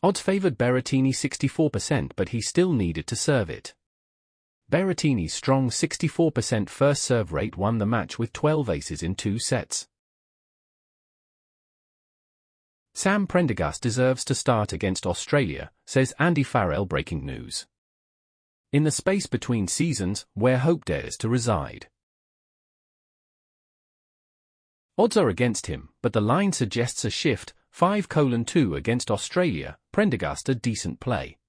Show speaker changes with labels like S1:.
S1: Odds favored Berrettini 64%, but he still needed to serve it. Berrettini's strong 64% first serve rate won the match with 12 aces in 2 sets. Sam Prendergast deserves to start against Australia, says Andy Farrell. Breaking news. In the space between seasons, where hope dares to reside. Odds are against him, but the line suggests a shift, 5:2 against Australia, Prendergast a decent play.